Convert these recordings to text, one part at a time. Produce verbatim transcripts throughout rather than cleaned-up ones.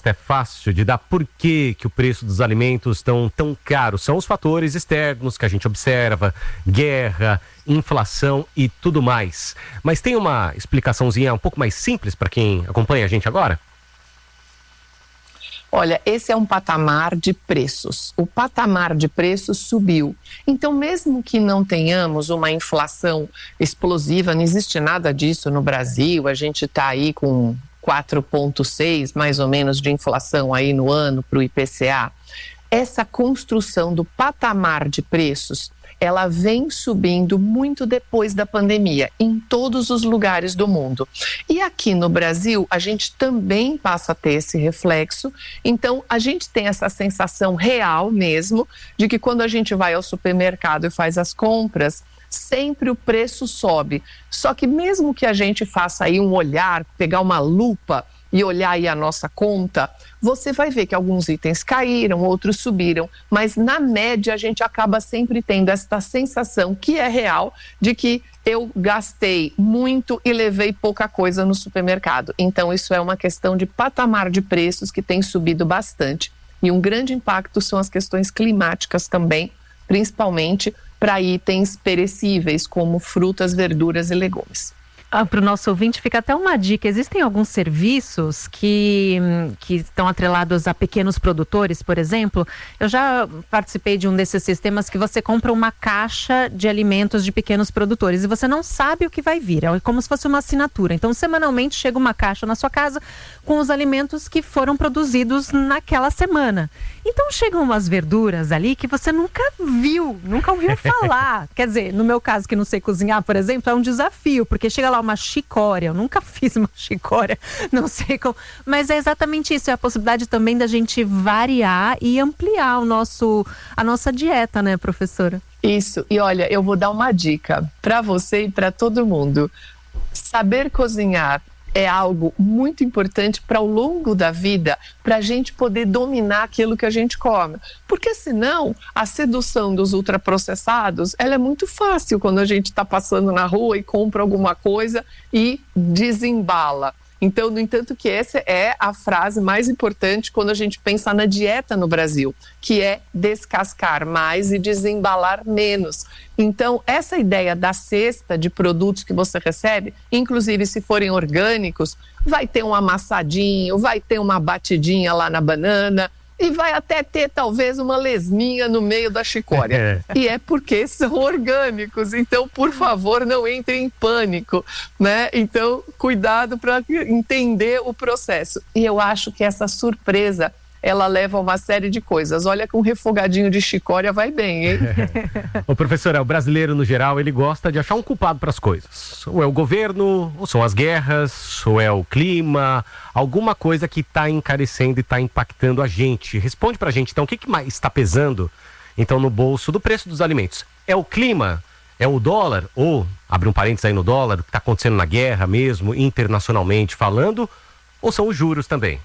resposta é fácil de dar. Por que que o preço dos alimentos estão tão caros? São os fatores externos que a gente observa, guerra, inflação e tudo mais. Mas tem uma explicaçãozinha um pouco mais simples para quem acompanha a gente agora? Olha, esse é um patamar de preços. O patamar de preços subiu. Então, mesmo que não tenhamos uma inflação explosiva, não existe nada disso no Brasil, a gente está aí com quatro vírgula seis mais ou menos de inflação aí no ano para o I P C A. Essa construção do patamar de preços, ela vem subindo muito depois da pandemia, em todos os lugares do mundo. E aqui no Brasil, a gente também passa a ter esse reflexo. Então, a gente tem essa sensação real mesmo, de que quando a gente vai ao supermercado e faz as compras, sempre o preço sobe. Só que mesmo que a gente faça aí um olhar, pegar uma lupa e olhar aí a nossa conta, você vai ver que alguns itens caíram, outros subiram, mas na média a gente acaba sempre tendo esta sensação que é real de que eu gastei muito e levei pouca coisa no supermercado. Então isso é uma questão de patamar de preços que tem subido bastante. E um grande impacto são as questões climáticas também, principalmente para itens perecíveis como frutas, verduras e legumes. Ah, para o nosso ouvinte fica até uma dica, existem alguns serviços que, que estão atrelados a pequenos produtores, por exemplo. Eu já participei de um desses sistemas que você compra uma caixa de alimentos de pequenos produtores e você não sabe o que vai vir, é como se fosse uma assinatura. Então, semanalmente chega uma caixa na sua casa com os alimentos que foram produzidos naquela semana. Então, chegam umas verduras ali que você nunca viu, nunca ouviu falar. Quer dizer, no meu caso, que não sei cozinhar, por exemplo, é um desafio, porque chega lá uma chicória, eu nunca fiz uma chicória, não sei como, mas é exatamente isso, é a possibilidade também da gente variar e ampliar o nosso, a nossa dieta, né, professora? Isso, e olha, eu vou dar uma dica para você e para todo mundo. Saber cozinhar é algo muito importante para ao longo da vida, para a gente poder dominar aquilo que a gente come. Porque senão, a sedução dos ultraprocessados, ela é muito fácil quando a gente está passando na rua e compra alguma coisa e desembala. Então, no entanto, que essa é a frase mais importante quando a gente pensa na dieta no Brasil, que é descascar mais e desembalar menos. Então, essa ideia da cesta de produtos que você recebe, inclusive se forem orgânicos, vai ter um amassadinho, vai ter uma batidinha lá na banana, e vai até ter talvez uma lesminha no meio da chicória. E é porque são orgânicos, então por favor não entre em pânico, né? Então cuidado para entender o processo. E eu acho que essa surpresa, ela leva a uma série de coisas. Olha, com um refogadinho de chicória vai bem, hein? Ô professora, o brasileiro no geral, ele gosta de achar um culpado para as coisas. Ou é o governo, ou são as guerras, ou é o clima, alguma coisa que está encarecendo e está impactando a gente. Responde pra gente, então, o que, que mais está pesando, então, no bolso do preço dos alimentos? É o clima? É o dólar? Ou, abre um parênteses aí no dólar, o que está acontecendo na guerra mesmo, internacionalmente falando? Ou são os juros também?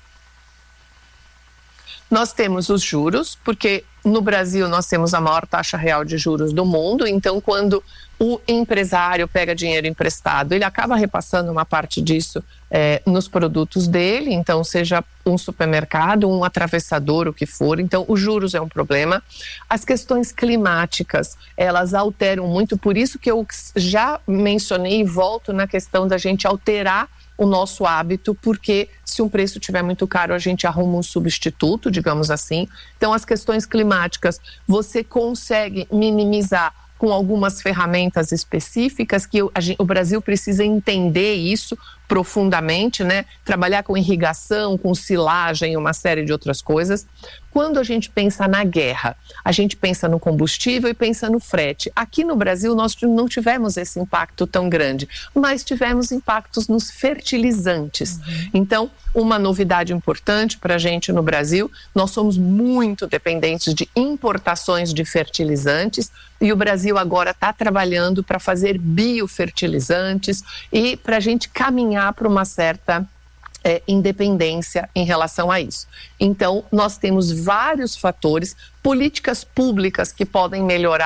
Nós temos os juros, porque no Brasil nós temos a maior taxa real de juros do mundo, então quando o empresário pega dinheiro emprestado, ele acaba repassando uma parte disso é, nos produtos dele, então seja um supermercado, um atravessador, o que for, então os juros é um problema. As questões climáticas, elas alteram muito, por isso que eu já mencionei e volto na questão da gente alterar o nosso hábito, porque se um preço estiver muito caro, a gente arruma um substituto, digamos assim. Então, as questões climáticas, você consegue minimizar com algumas ferramentas específicas que o, a, o Brasil precisa entender isso profundamente, né? Trabalhar com irrigação, com silagem, uma série de outras coisas. Quando a gente pensa na guerra, a gente pensa no combustível e pensa no frete. Aqui no Brasil nós não tivemos esse impacto tão grande, mas tivemos impactos nos fertilizantes. Uhum. Então, uma novidade importante para a gente no Brasil, nós somos muito dependentes de importações de fertilizantes e o Brasil agora está trabalhando para fazer biofertilizantes e para a gente caminhar para uma certa É, independência em relação a isso. Então, nós temos vários fatores, políticas públicas que podem melhorar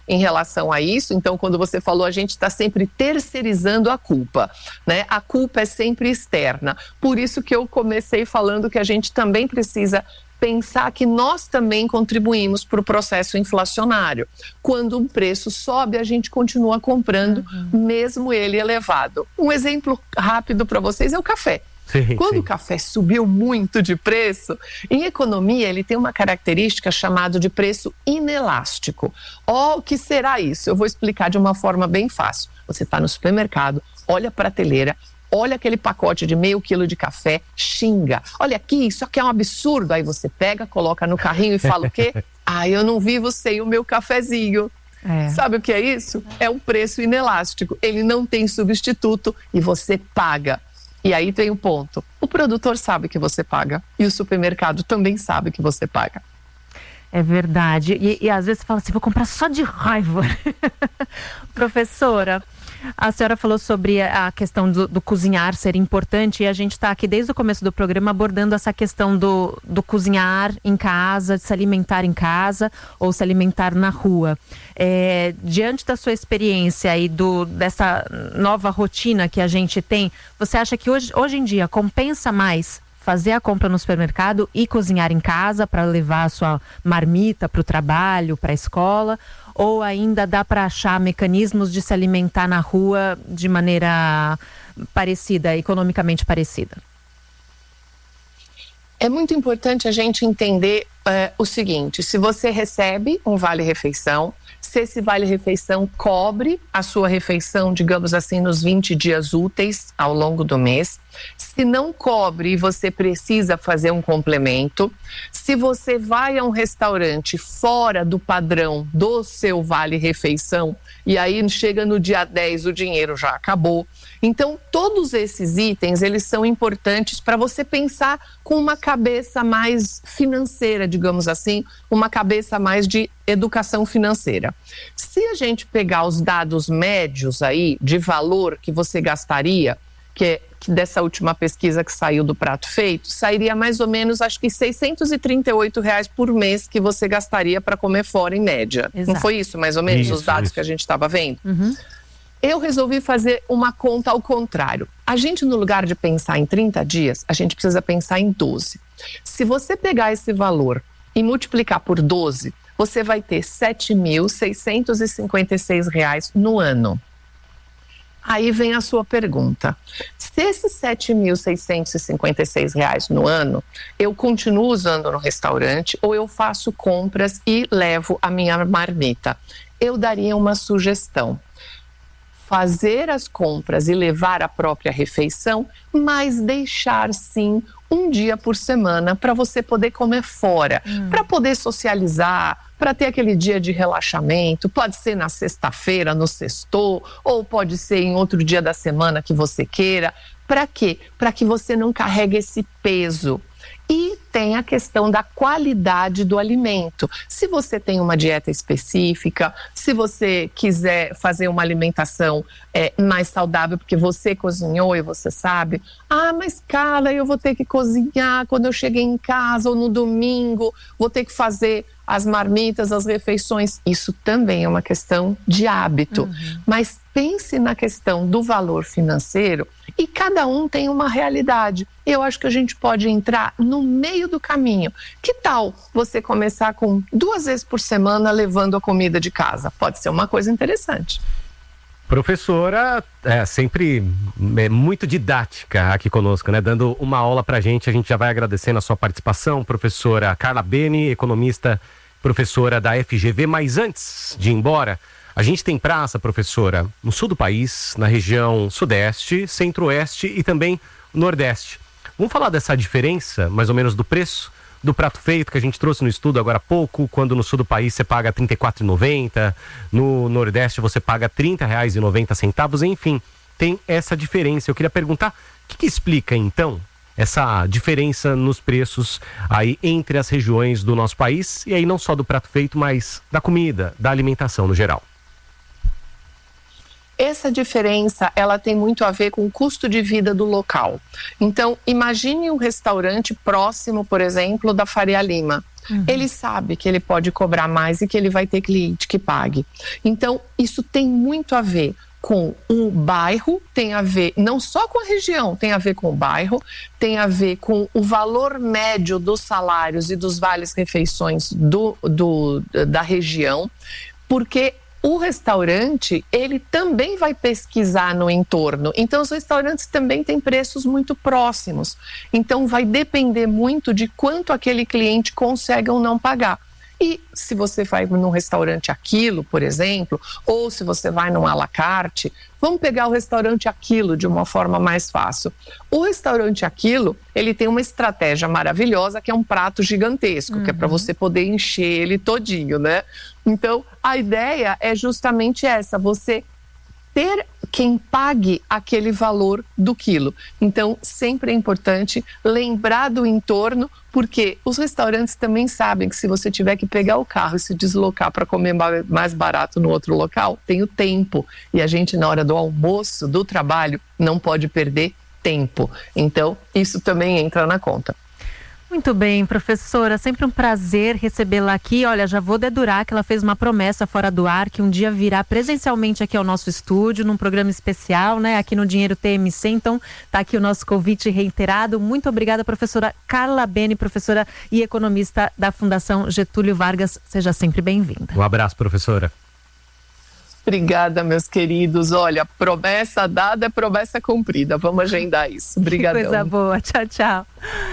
em relação a isso. Então, quando você falou, a gente está sempre terceirizando a culpa, né? A culpa é sempre externa. Por isso que eu comecei falando que a gente também precisa pensar que nós também contribuímos para o processo inflacionário. Quando um preço sobe, a gente continua comprando, uhum. mesmo ele elevado. Um exemplo rápido para vocês é o café. Sim, Quando sim. o café subiu muito de preço, em economia ele tem uma característica chamada de preço inelástico. Oh, o que será isso? Eu vou explicar de uma forma bem fácil. Você está no supermercado, olha a prateleira, olha aquele pacote de meio quilo de café, xinga. Olha aqui, isso aqui é um absurdo. Aí você pega, coloca no carrinho e fala o quê? Ah, eu não vivo sem o meu cafezinho. É. Sabe o que é isso? É um preço inelástico. Ele não tem substituto e você paga. E aí tem o ponto. O produtor sabe que você paga e o supermercado também sabe que você paga. É verdade. E, e às vezes você fala assim, vou comprar só de raiva. Professora, a senhora falou sobre a questão do, do cozinhar ser importante e a gente está aqui desde o começo do programa abordando essa questão do, do cozinhar em casa, de se alimentar em casa ou se alimentar na rua. É, diante da sua experiência e do, dessa nova rotina que a gente tem, você acha que hoje, hoje em dia compensa mais fazer a compra no supermercado e cozinhar em casa para levar a sua marmita para o trabalho, para a escola? Ou ainda dá para achar mecanismos de se alimentar na rua de maneira parecida, economicamente parecida? É muito importante a gente entender uh, o seguinte, se você recebe um vale-refeição, se esse vale-refeição cobre a sua refeição, digamos assim, nos vinte dias úteis ao longo do mês, se não cobre e você precisa fazer um complemento, se você vai a um restaurante fora do padrão do seu vale-refeição e aí chega no dia dez o dinheiro já acabou. Então, todos esses itens, eles são importantes para você pensar com uma cabeça mais financeira, digamos assim, uma cabeça mais de educação financeira. Se a gente pegar os dados médios aí de valor que você gastaria, que é que dessa última pesquisa que saiu do Prato Feito, sairia mais ou menos, acho que seiscentos e trinta e oito reais por mês que você gastaria para comer fora em média. Exato. Não foi isso, mais ou menos, isso, os dados isso. que a gente estava vendo? Uhum. Eu resolvi fazer uma conta ao contrário. A gente, no lugar de pensar em trinta dias, a gente precisa pensar em doze. Se você pegar esse valor e multiplicar por doze, você vai ter sete mil seiscentos e cinquenta e seis reais no ano. Aí vem a sua pergunta. Se esses sete mil seiscentos e cinquenta e seis reais no ano, eu continuo usando no restaurante ou eu faço compras e levo a minha marmita? Eu daria uma sugestão. Fazer as compras e levar a própria refeição, mas deixar sim um dia por semana para você poder comer fora, hum. para poder socializar, para ter aquele dia de relaxamento. Pode ser na sexta-feira, no sextou, ou pode ser em outro dia da semana que você queira. Para quê? Para que você não carregue esse peso. E tem a questão da qualidade do alimento. Se você tem uma dieta específica, se você quiser fazer uma alimentação é, mais saudável, porque você cozinhou e você sabe, ah, mas Carla, eu vou ter que cozinhar quando eu cheguei em casa ou no domingo, vou ter que fazer as marmitas, as refeições. Isso também é uma questão de hábito. Uhum. Mas pense na questão do valor financeiro e cada um tem uma realidade. Eu acho que a gente pode entrar no meio do caminho. Que tal você começar com duas vezes por semana levando a comida de casa? Pode ser uma coisa interessante. Professora, é sempre é, muito didática aqui conosco, né? Dando uma aula pra gente, a gente já vai agradecendo a sua participação, professora Carla Beni, economista, professora da F G V. Mas antes de ir embora, a gente tem praça, professora, no sul do país, na região sudeste, centro-oeste e também nordeste. Vamos falar dessa diferença, mais ou menos, do preço do prato feito que a gente trouxe no estudo agora há pouco, quando no sul do país você paga trinta e quatro reais e noventa centavos, no nordeste você paga trinta reais e noventa centavos, enfim, tem essa diferença. Eu queria perguntar, o que, que explica então essa diferença nos preços aí entre as regiões do nosso país, e aí não só do prato feito, mas da comida, da alimentação no geral? Essa diferença, ela tem muito a ver com o custo de vida do local. Então, imagine um restaurante próximo, por exemplo, da Faria Lima. Uhum. Ele sabe que ele pode cobrar mais e que ele vai ter cliente que pague. Então, isso tem muito a ver com o bairro, tem a ver não só com a região, tem a ver com o bairro, tem a ver com o valor médio dos salários e dos vales-refeições do, do, da região, porque o restaurante, ele também vai pesquisar no entorno. Então, os restaurantes também têm preços muito próximos. Então, vai depender muito de quanto aquele cliente consegue ou não pagar. E se você vai num restaurante Aquilo, por exemplo, ou se você vai num à la carte, vamos pegar o restaurante Aquilo de uma forma mais fácil. O restaurante Aquilo, ele tem uma estratégia maravilhosa que é um prato gigantesco, uhum. que é para você poder encher ele todinho, né? Então, a ideia é justamente essa, você ter quem pague aquele valor do quilo. Então, sempre é importante lembrar do entorno, porque os restaurantes também sabem que se você tiver que pegar o carro e se deslocar para comer mais barato no outro local, tem o tempo. E a gente, na hora do almoço, do trabalho, não pode perder tempo. Então, isso também entra na conta. Muito bem, professora, sempre um prazer recebê-la aqui. Olha, já vou dedurar que ela fez uma promessa fora do ar, que um dia virá presencialmente aqui ao nosso estúdio, num programa especial, né, aqui no Dinheiro T M C. Então, tá aqui o nosso convite reiterado. Muito obrigada, professora Carla Bene, professora e economista da Fundação Getúlio Vargas. Seja sempre bem-vinda. Um abraço, professora. Obrigada, meus queridos. Olha, promessa dada é promessa cumprida. Vamos agendar isso. Obrigadão. Que coisa boa. Tchau, tchau.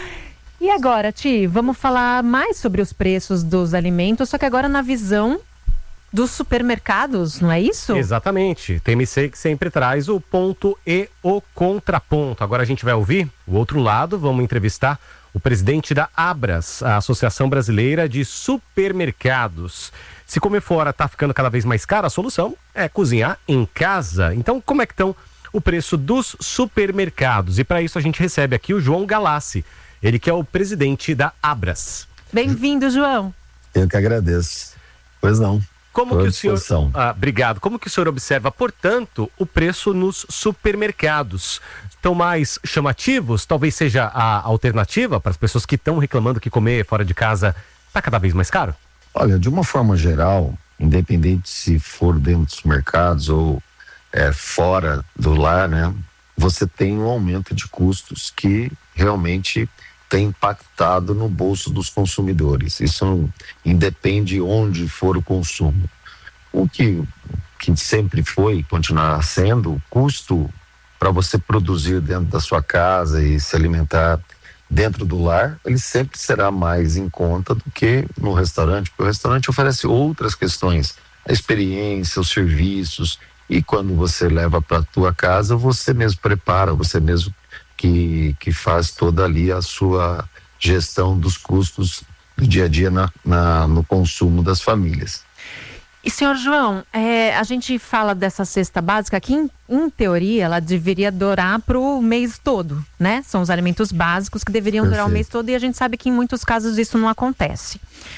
E agora, Ti, vamos falar mais sobre os preços dos alimentos, só que agora na visão dos supermercados, não é isso? Exatamente. T M C que sempre traz o ponto e o contraponto. Agora a gente vai ouvir o outro lado, vamos entrevistar o presidente da Abras, a Associação Brasileira de Supermercados. Se comer fora está ficando cada vez mais caro, a solução é cozinhar em casa. Então, como é que estão o preço dos supermercados? E para isso a gente recebe aqui o João Galassi. Ele que é o presidente da Abras. Bem-vindo, João. Eu que agradeço. Pois não. Como que o senhor, ah, obrigado. Como que o senhor observa, portanto, o preço nos supermercados? Estão mais chamativos? Talvez seja a alternativa para as pessoas que estão reclamando que comer fora de casa está cada vez mais caro? Olha, de uma forma geral, independente se for dentro dos mercados ou é, fora do lar, né? Você tem um aumento de custos que realmente tem impactado no bolso dos consumidores. Isso não independe onde for o consumo. O que, que sempre foi e continuará sendo, o custo para você produzir dentro da sua casa e se alimentar dentro do lar, ele sempre será mais em conta do que no restaurante, porque o restaurante oferece outras questões, a experiência, os serviços, e quando você leva para a tua casa, você mesmo prepara, você mesmo que, que faz toda ali a sua gestão dos custos do dia a dia na, na, no consumo das famílias. E, senhor João, é, a gente fala dessa cesta básica que, em, em teoria, ela deveria durar para o mês todo, né? São os alimentos básicos que deveriam Perfeito. Durar o mês todo, e a gente sabe que em muitos casos isso não acontece.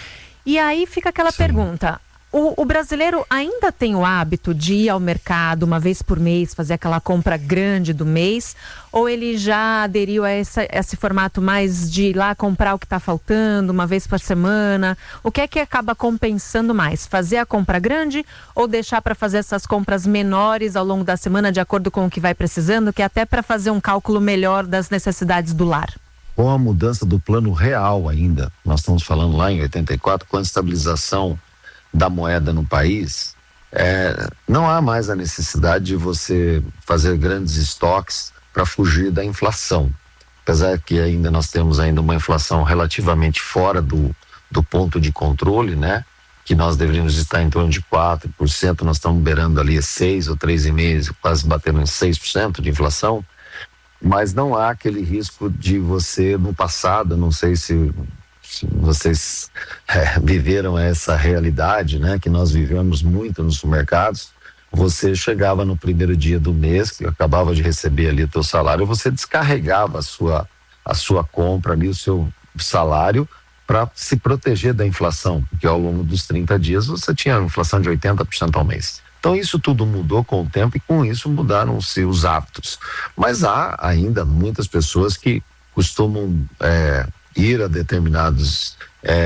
E aí fica aquela Sim. pergunta... O, o brasileiro ainda tem o hábito de ir ao mercado uma vez por mês, fazer aquela compra grande do mês, ou ele já aderiu a essa, esse formato mais de ir lá comprar o que está faltando uma vez por semana? O que é que acaba compensando mais? Fazer a compra grande ou deixar para fazer essas compras menores ao longo da semana de acordo com o que vai precisando, que é até para fazer um cálculo melhor das necessidades do lar? Com a mudança do plano real ainda, nós estamos falando lá em oitenta e quatro, com a estabilização da moeda no país, é, não há mais a necessidade de você fazer grandes estoques para fugir da inflação. Apesar que ainda nós temos ainda uma inflação relativamente fora do, do ponto de controle, né? Que nós deveríamos estar em torno de quatro por cento, nós estamos beirando ali seis ou três vírgula cinco por cento, quase batendo em seis por cento de inflação, mas não há aquele risco de você, no passado, não sei se vocês é, viveram essa realidade, né, que nós vivemos muito nos supermercados. Você chegava no primeiro dia do mês, que acabava de receber ali o teu salário, você descarregava a sua, a sua compra ali, o seu salário, para se proteger da inflação, porque ao longo dos trinta dias você tinha uma inflação de oitenta por cento ao mês. Então isso tudo mudou com o tempo e com isso mudaram-se os hábitos. Mas há ainda muitas pessoas que costumam é, ir a determinados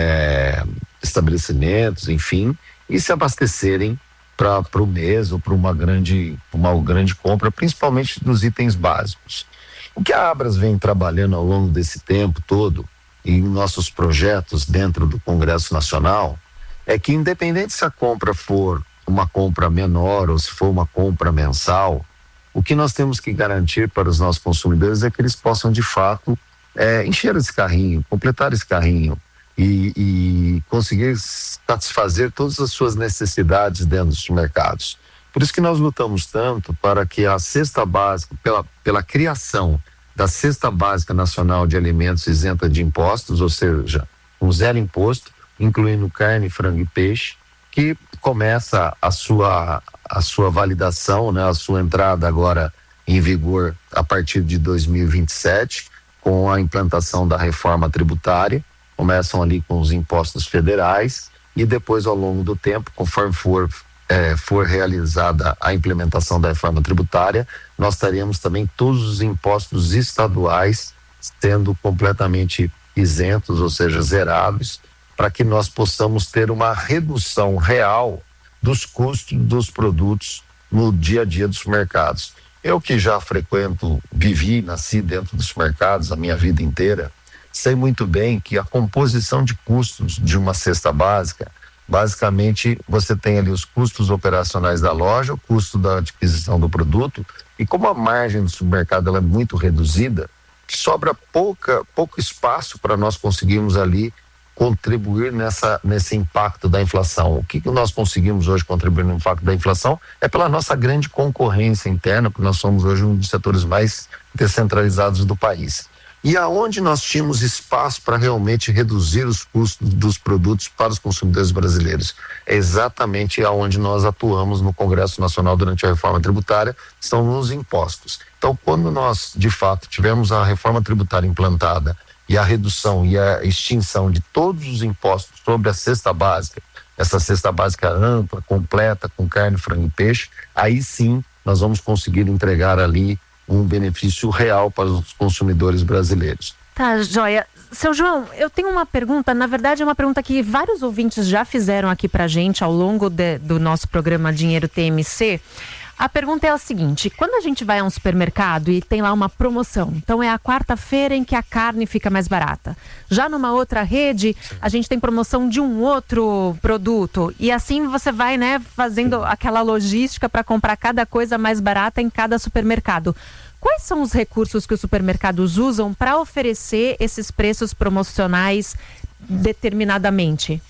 é, estabelecimentos, enfim, e se abastecerem para o mês ou para uma grande, uma grande compra, principalmente dos itens básicos. O que a Abras vem trabalhando ao longo desse tempo todo, em nossos projetos dentro do Congresso Nacional, é que independente se a compra for uma compra menor ou se for uma compra mensal, o que nós temos que garantir para os nossos consumidores é que eles possam de fato é, encher esse carrinho, completar esse carrinho e, e conseguir satisfazer todas as suas necessidades dentro dos mercados. Por isso que nós lutamos tanto para que a cesta básica, pela, pela criação da Cesta Básica Nacional de Alimentos isenta de impostos, ou seja, um zero imposto, incluindo carne, frango e peixe, que começa a sua, a sua validação, né, a sua entrada agora em vigor a partir de dois mil e vinte e sete, com a implantação da reforma tributária. Começam ali com os impostos federais e depois, ao longo do tempo, conforme for É, for realizada a implementação da reforma tributária, nós teremos também todos os impostos estaduais sendo completamente isentos, ou seja, zerados, para que nós possamos ter uma redução real dos custos dos produtos no dia a dia dos mercados. Eu que já frequento, vivi, nasci dentro dos mercados a minha vida inteira, sei muito bem que a composição de custos de uma cesta básica, basicamente, você tem ali os custos operacionais da loja, o custo da adquisição do produto, e como a margem do supermercado ela é muito reduzida, sobra pouca, pouco espaço para nós conseguirmos ali contribuir nessa, nesse impacto da inflação. O que, que nós conseguimos hoje contribuir no impacto da inflação é pela nossa grande concorrência interna, porque nós somos hoje um dos setores mais descentralizados do país. E aonde nós tínhamos espaço para realmente reduzir os custos dos produtos para os consumidores brasileiros? É exatamente aonde nós atuamos no Congresso Nacional durante a reforma tributária, são nos impostos. Então, quando nós, de fato, tivemos a reforma tributária implantada e a redução e a extinção de todos os impostos sobre a cesta básica, essa cesta básica ampla, completa, com carne, frango e peixe, aí sim nós vamos conseguir entregar ali um benefício real para os consumidores brasileiros. Tá, joia. Seu João, eu tenho uma pergunta, na verdade é uma pergunta que vários ouvintes já fizeram aqui pra gente ao longo de, do nosso programa Dinheiro T M C. A pergunta é a seguinte: quando a gente vai a um supermercado e tem lá uma promoção, então é a quarta-feira em que a carne fica mais barata. Já numa outra rede, a gente tem promoção de um outro produto. E assim você vai, né, fazendo aquela logística para comprar cada coisa mais barata em cada supermercado. Quais são os recursos que os supermercados usam para oferecer esses preços promocionais determinadamente?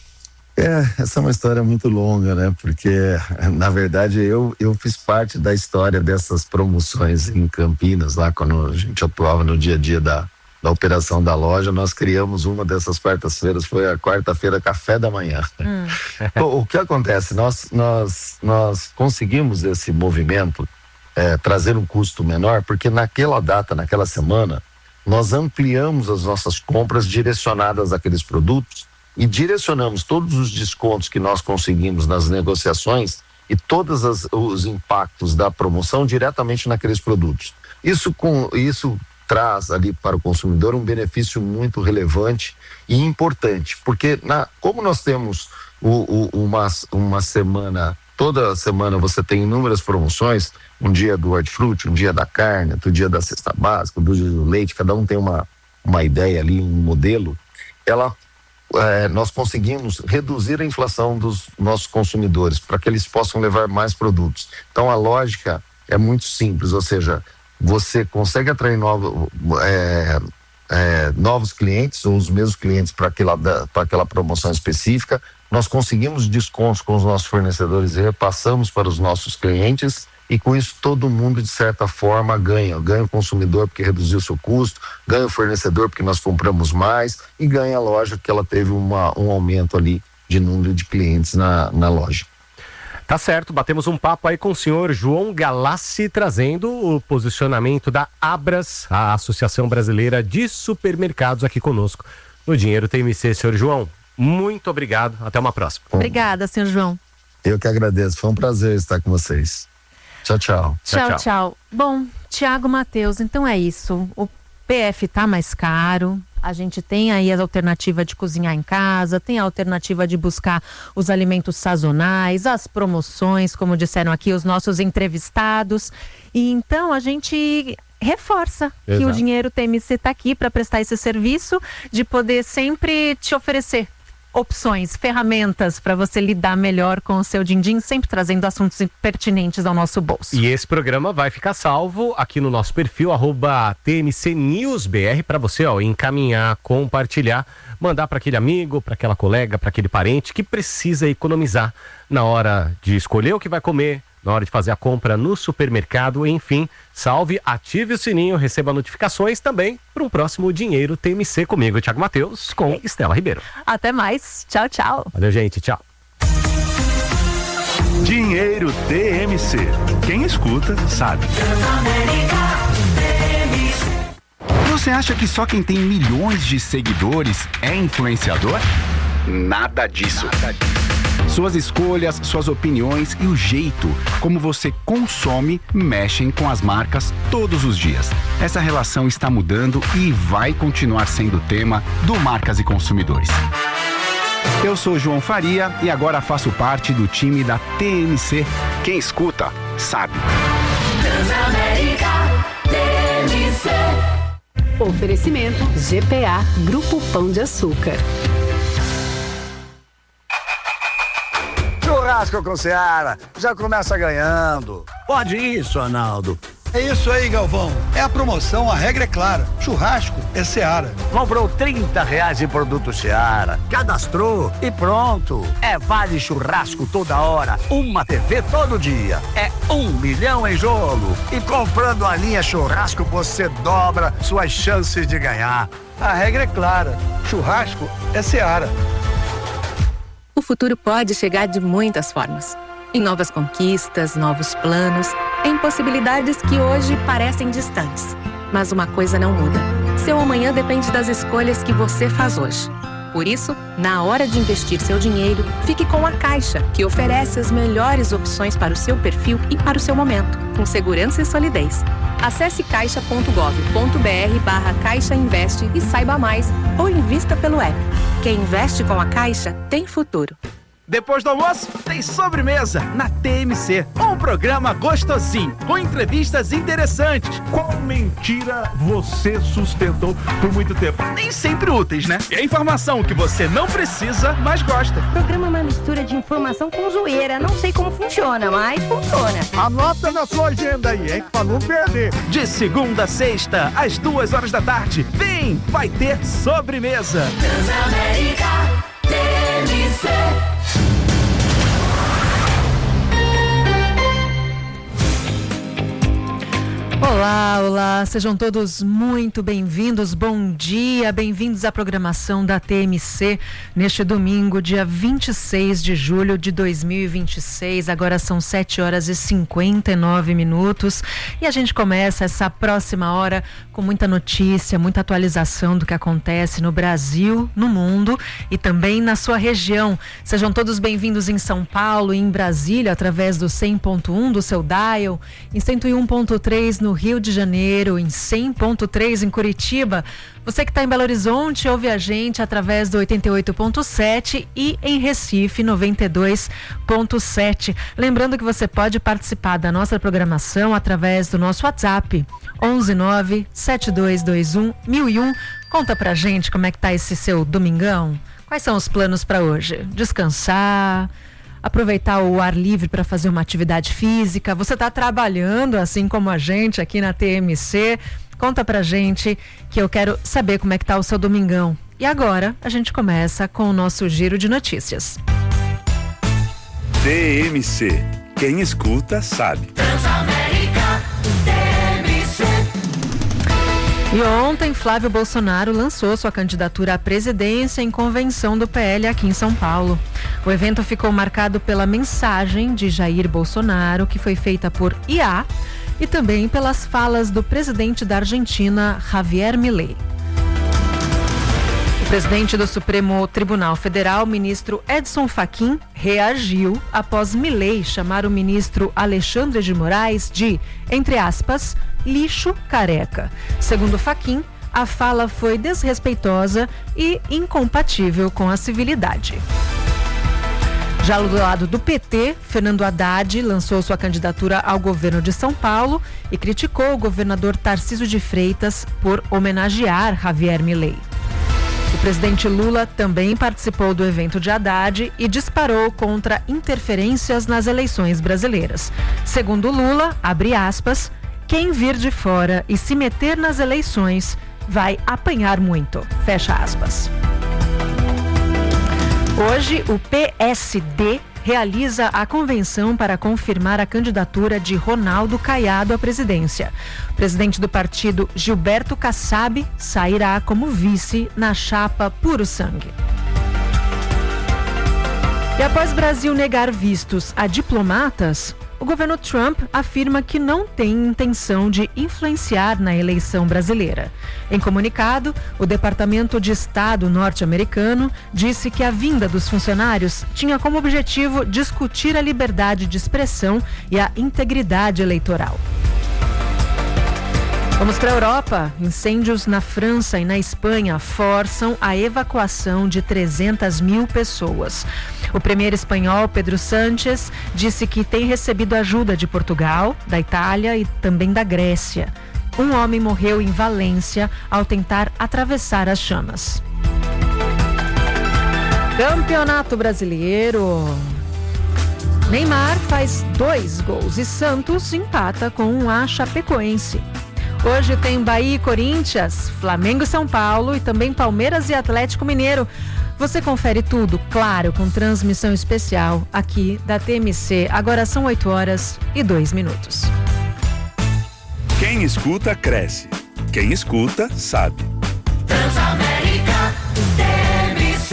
É, essa é uma história muito longa, né? Porque, na verdade, eu, eu fiz parte da história dessas promoções em Campinas, lá quando a gente atuava no dia a dia da, da operação da loja. Nós criamos uma dessas quartas-feiras, foi a quarta-feira café da manhã. Hum. O, o que acontece? Nós, nós, nós conseguimos esse movimento, é, trazer um custo menor, porque naquela data, naquela semana, nós ampliamos as nossas compras direcionadas àqueles produtos e direcionamos todos os descontos que nós conseguimos nas negociações e todos as, os impactos da promoção diretamente naqueles produtos. Isso, com, isso traz ali para o consumidor um benefício muito relevante e importante, porque na, como nós temos o, o, uma, uma semana, toda semana você tem inúmeras promoções, um dia do hortifruti, um dia da carne, outro dia da cesta básica, do, do leite, cada um tem uma, uma ideia ali, um modelo, ela É, nós conseguimos reduzir a inflação dos nossos consumidores para que eles possam levar mais produtos. Então a lógica é muito simples, ou seja, você consegue atrair novo, é, é, novos clientes ou os mesmos clientes para aquela, para aquela promoção específica, nós conseguimos descontos com os nossos fornecedores e repassamos para os nossos clientes. E com isso todo mundo de certa forma ganha, ganha o consumidor porque reduziu o seu custo, ganha o fornecedor porque nós compramos mais e ganha a loja porque ela teve uma, um aumento ali de número de clientes na, na loja. Tá certo, batemos um papo aí com o senhor João Galassi, trazendo o posicionamento da Abras, a Associação Brasileira de Supermercados, aqui conosco no Dinheiro T M C. Senhor João, muito obrigado, até uma próxima. Obrigada, senhor João. Eu que agradeço, foi um prazer estar com vocês. Tchau, tchau. Tchau, tchau. tchau. Bom, Tiago Mateus, então é isso. O P F tá mais caro, A gente tem aí a alternativa de cozinhar em casa, tem a alternativa de buscar os alimentos sazonais, as promoções, como disseram aqui os nossos entrevistados. E então a gente reforça Exato. que o Dinheiro T M C está aqui para prestar esse serviço de poder sempre te oferecer opções, ferramentas para você lidar melhor com o seu din-din, sempre trazendo assuntos pertinentes ao nosso bolso. E esse programa vai ficar salvo aqui no nosso perfil, arroba T M C News B R, para você ó, encaminhar, compartilhar, mandar para aquele amigo, para aquela colega, para aquele parente que precisa economizar na hora de escolher o que vai comer, na hora de fazer a compra no supermercado, enfim, salve, ative o sininho, receba notificações também para um próximo Dinheiro T M C comigo, Thiago Matheus, com Estela Ribeiro. Até mais, tchau, tchau. Valeu, gente, tchau. Dinheiro T M C, quem escuta sabe. Você acha que só quem tem milhões de seguidores é influenciador? Nada disso. Nada disso. Suas escolhas, suas opiniões e o jeito como você consome mexem com as marcas todos os dias. Essa relação está mudando e vai continuar sendo tema do Marcas e Consumidores. Eu sou João Faria e agora faço parte do time da T M C. Quem escuta, sabe. Transamérica T M C. Oferecimento G P A Grupo Pão de Açúcar. Churrasco com Seara, já começa ganhando. Pode isso, Arnaldo. É isso aí, Galvão. É a promoção, a regra é clara. Churrasco é Seara. Comprou trinta reais em produto Seara, cadastrou e pronto. É vale churrasco toda hora, uma T V todo dia. É um milhão em jogo. E comprando a linha churrasco, você dobra suas chances de ganhar. A regra é clara. Churrasco é Seara. O futuro pode chegar de muitas formas. Em novas conquistas, novos planos, em possibilidades que hoje parecem distantes. Mas uma coisa não muda. Seu amanhã depende das escolhas que você faz hoje. Por isso, na hora de investir seu dinheiro, fique com a Caixa, que oferece as melhores opções para o seu perfil e para o seu momento, com segurança e solidez. Acesse caixa ponto gov ponto br barra Caixa Investe e saiba mais, ou invista pelo app. Quem investe com a Caixa tem futuro. Depois do almoço, tem sobremesa na T M C. Um programa gostosinho, com entrevistas interessantes. Qual mentira você sustentou por muito tempo? Nem sempre úteis, né? É informação que você não precisa, mas gosta. O programa é uma mistura de informação com zoeira. Não sei como funciona, mas funciona. Anota na sua agenda aí, hein? Pra não perder. De segunda a sexta, às duas horas da tarde. Vem, vai ter sobremesa. Transamérica T M C. Olá, olá, sejam todos muito bem-vindos, bom dia, bem-vindos à programação da T M C neste domingo, dia vinte e seis de julho de dois mil e vinte e seis, agora são sete horas e cinquenta e nove minutos e a gente começa essa próxima hora com muita notícia, muita atualização do que acontece no Brasil, no mundo e também na sua região. Sejam todos bem-vindos em São Paulo e em Brasília através do cem ponto um do seu dial, em cento e um ponto três no Rio de Janeiro, em cem ponto três em Curitiba. Você que está em Belo Horizonte, ouve a gente através do oitenta e oito ponto sete e em Recife, noventa e dois ponto sete. Lembrando que você pode participar da nossa programação através do nosso WhatsApp, onze nove sete dois dois um mil e um. Conta pra gente como é que tá esse seu domingão. Quais são os planos para hoje? Descansar? Aproveitar o ar livre para fazer uma atividade física? Você está trabalhando assim como a gente aqui na T M C? Conta pra gente que eu quero saber como é que tá o seu domingão. E agora a gente começa com o nosso giro de notícias. T M C, quem escuta sabe. Transamérica T M C. E ontem, Flávio Bolsonaro lançou sua candidatura à presidência em convenção do P L aqui em São Paulo. O evento ficou marcado pela mensagem de Jair Bolsonaro, que foi feita por I A, e também pelas falas do presidente da Argentina, Javier Milei. O presidente do Supremo Tribunal Federal, ministro Edson Fachin, reagiu após Milei chamar o ministro Alexandre de Moraes de, entre aspas, lixo careca. Segundo Fachin, a fala foi desrespeitosa e incompatível com a civilidade. Já do lado do P T, Fernando Haddad lançou sua candidatura ao governo de São Paulo e criticou o governador Tarcísio de Freitas por homenagear Javier Milei. O presidente Lula também participou do evento de Haddad e disparou contra interferências nas eleições brasileiras. Segundo Lula, abre aspas, quem vir de fora e se meter nas eleições vai apanhar muito, fecha aspas. Hoje, o P S D realiza a convenção para confirmar a candidatura de Ronaldo Caiado à presidência. O presidente do partido, Gilberto Kassab, sairá como vice na chapa Puro Sangue. E após o Brasil negar vistos a diplomatas, o governo Trump afirma que não tem intenção de influenciar na eleição brasileira. Em comunicado, o Departamento de Estado norte-americano disse que a vinda dos funcionários tinha como objetivo discutir a liberdade de expressão e a integridade eleitoral. Vamos para a Europa. Incêndios na França e na Espanha forçam a evacuação de trezentas mil pessoas. O premier espanhol Pedro Sánchez disse que tem recebido ajuda de Portugal, da Itália e também da Grécia. Um homem morreu em Valência ao tentar atravessar as chamas. Campeonato Brasileiro. Neymar faz dois gols e Santos empata com a Chapecoense. Hoje tem Bahia e Corinthians, Flamengo e São Paulo e também Palmeiras e Atlético Mineiro. Você confere tudo, claro, com transmissão especial aqui da T M C. Agora são oito horas e dois minutos. Quem escuta, cresce. Quem escuta, sabe. Transamérica T M C.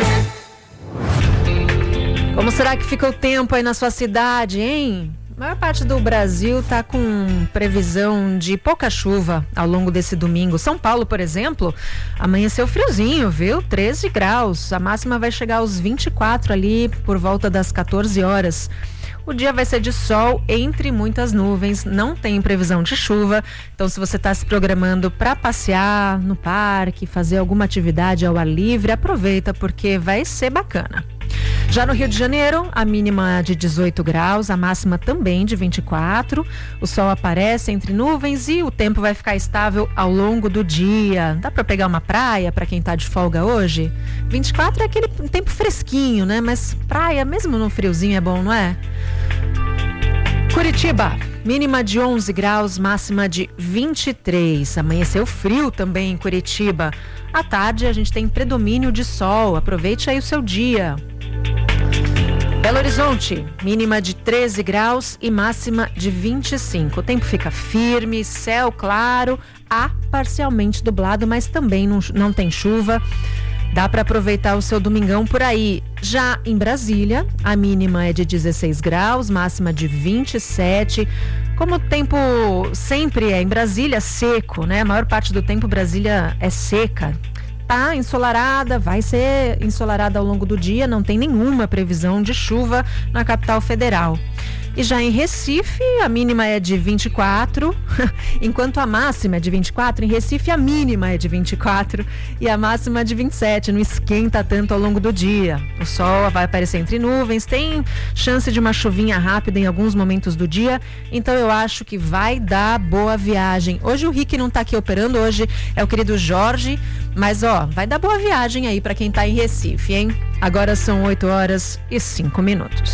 Como será que fica o tempo aí na sua cidade, hein? A maior parte do Brasil está com previsão de pouca chuva ao longo desse domingo. São Paulo, por exemplo, amanheceu friozinho, viu? treze graus. A máxima vai chegar aos vinte e quatro ali por volta das quatorze horas. O dia vai ser de sol entre muitas nuvens, não tem previsão de chuva. Então, se você está se programando para passear no parque, fazer alguma atividade ao ar livre, aproveita porque vai ser bacana. Já no Rio de Janeiro, a mínima de dezoito graus, a máxima também de vinte e quatro. O sol aparece entre nuvens e o tempo vai ficar estável ao longo do dia. Dá para pegar uma praia para quem tá de folga hoje? vinte e quatro é aquele tempo fresquinho, né? Mas praia, mesmo no friozinho, é bom, não é? Curitiba, mínima de onze graus, máxima de vinte e três. Amanheceu frio também em Curitiba. À tarde a gente tem predomínio de sol. Aproveite aí o seu dia. Belo Horizonte, mínima de treze graus e máxima de vinte e cinco. O tempo fica firme, céu claro, há parcialmente nublado, mas também não, não tem chuva. Dá para aproveitar o seu domingão por aí. Já em Brasília, a mínima é de dezesseis graus, máxima de vinte e sete. Como o tempo sempre é em Brasília seco, né? A maior parte do tempo Brasília é seca. Tá ensolarada, vai ser ensolarada ao longo do dia, não tem nenhuma previsão de chuva na capital federal. E já em Recife, a mínima é de vinte e quatro, enquanto a máxima é de vinte e quatro, em Recife a mínima é de vinte e quatro e a máxima é de vinte e sete, não esquenta tanto ao longo do dia. O sol vai aparecer entre nuvens, tem chance de uma chuvinha rápida em alguns momentos do dia, então eu acho que vai dar boa viagem. Hoje o Rick não tá aqui operando, hoje é o querido Jorge, mas ó, vai dar boa viagem aí para quem tá em Recife, hein? Agora são oito horas e cinco minutos.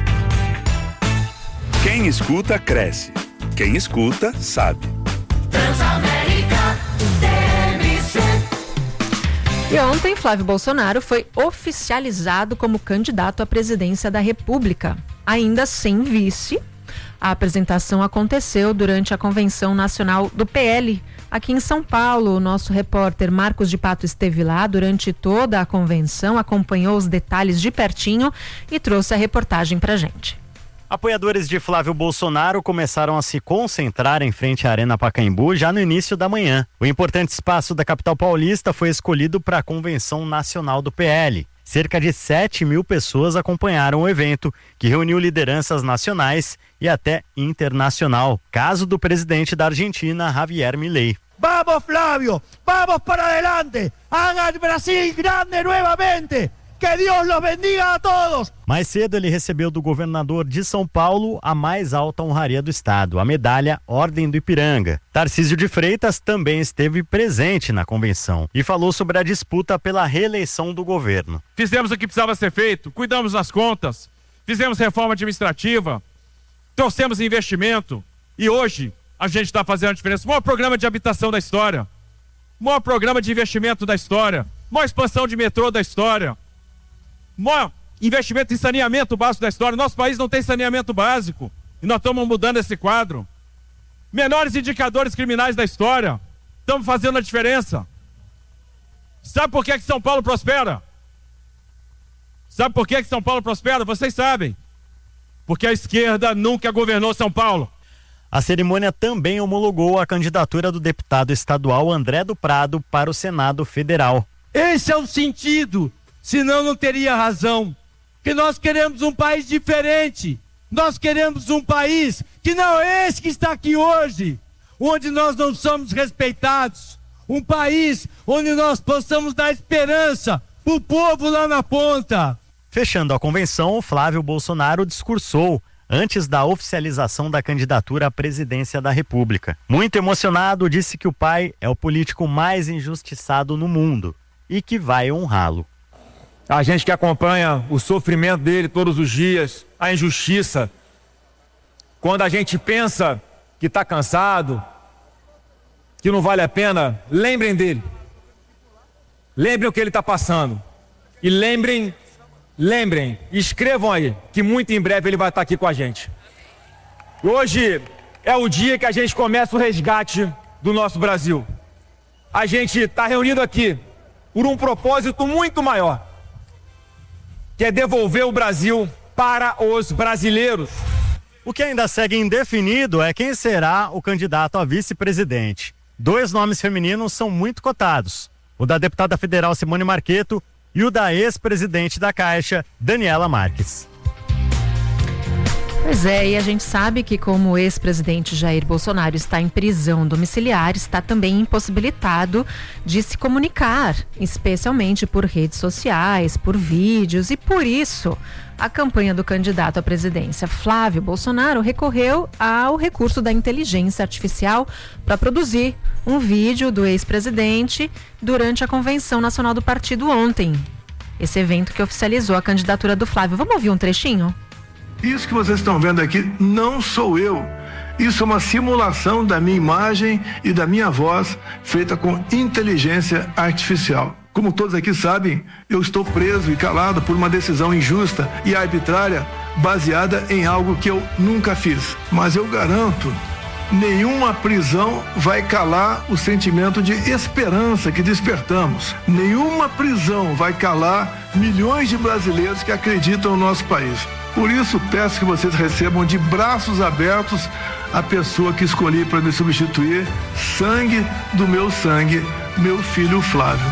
Quem escuta, cresce. Quem escuta, sabe. Transamérica T M C. E ontem, Flávio Bolsonaro foi oficializado como candidato à presidência da República, ainda sem vice. A apresentação aconteceu durante a Convenção Nacional do P L, aqui em São Paulo. O nosso repórter Marcos de Pato esteve lá durante toda a convenção, acompanhou os detalhes de pertinho e trouxe a reportagem pra gente. Apoiadores de Flávio Bolsonaro começaram a se concentrar em frente à Arena Pacaembu já no início da manhã. O importante espaço da capital paulista foi escolhido para a Convenção Nacional do P L. Cerca de sete mil pessoas acompanharam o evento, que reuniu lideranças nacionais e até internacional. Caso do presidente da Argentina, Javier Milei. Vamos, Flávio, vamos para adelante. Hagan Brasil grande nuevamente. Que Deus los bendiga a todos. Mais cedo ele recebeu do governador de São Paulo a mais alta honraria do estado, a medalha Ordem do Ipiranga. Tarcísio de Freitas também esteve presente na convenção e falou sobre a disputa pela reeleição do governo. Fizemos o que precisava ser feito, cuidamos das contas, fizemos reforma administrativa, trouxemos investimento e hoje a gente está fazendo a diferença. O maior programa de habitação da história, o maior programa de investimento da história, maior expansão de metrô da história, maior investimento em saneamento básico da história. Nosso país não tem saneamento básico e nós estamos mudando esse quadro. Menores indicadores criminais da história, estamos fazendo a diferença. Sabe por que que São Paulo prospera? Sabe por que que São Paulo prospera? Vocês sabem. Porque a esquerda nunca governou São Paulo. A cerimônia também homologou a candidatura do deputado estadual André do Prado para o Senado Federal. Esse é o sentido, senão não teria razão. Que nós queremos um país diferente. Nós queremos um país que não é esse que está aqui hoje, onde nós não somos respeitados. Um país onde nós possamos dar esperança para o povo lá na ponta. Fechando a convenção, Flávio Bolsonaro discursou antes da oficialização da candidatura à presidência da República. Muito emocionado, disse que o pai é o político mais injustiçado no mundo e que vai honrá-lo. A gente que acompanha o sofrimento dele todos os dias, a injustiça, quando a gente pensa que está cansado, que não vale a pena, lembrem dele. Lembrem o que ele está passando. E lembrem, lembrem, escrevam aí, que muito em breve ele vai estar aqui com a gente. Hoje é o dia que a gente começa o resgate do nosso Brasil. A gente está reunido aqui por um propósito muito maior, que é devolver o Brasil para os brasileiros. O que ainda segue indefinido é quem será o candidato a vice-presidente. Dois nomes femininos são muito cotados: o da deputada federal Simone Marcheto e o da ex-presidente da Caixa, Daniela Marques. Pois é, e a gente sabe que como o ex-presidente Jair Bolsonaro está em prisão domiciliar, está também impossibilitado de se comunicar, especialmente por redes sociais, por vídeos, e por isso a campanha do candidato à presidência Flávio Bolsonaro recorreu ao recurso da inteligência artificial para produzir um vídeo do ex-presidente durante a convenção nacional do partido ontem. Esse evento que oficializou a candidatura do Flávio. Vamos ouvir um trechinho? Isso que vocês estão vendo aqui não sou eu. Isso é uma simulação da minha imagem e da minha voz feita com inteligência artificial. Como todos aqui sabem, eu estou preso e calado por uma decisão injusta e arbitrária baseada em algo que eu nunca fiz. Mas eu garanto, nenhuma prisão vai calar o sentimento de esperança que despertamos. Nenhuma prisão vai calar milhões de brasileiros que acreditam no nosso país. Por isso, peço que vocês recebam de braços abertos a pessoa que escolhi para me substituir, sangue do meu sangue, meu filho Flávio.